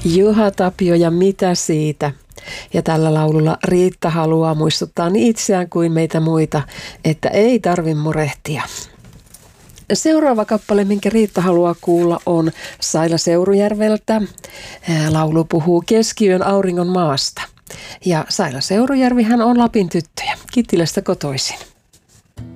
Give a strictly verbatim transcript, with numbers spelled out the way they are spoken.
Juha Tapio ja Mitä siitä? Ja tällä laululla Riitta haluaa muistuttaa niin itseään kuin meitä muita, että ei tarvi murehtia. Seuraava kappale, minkä Riitta haluaa kuulla, on Saila Seurujärveltä. Laulu puhuu keskiyön auringon maasta. Ja Saila Seurujärvihän on Lapin tyttöjä, Kittilästä kotoisin.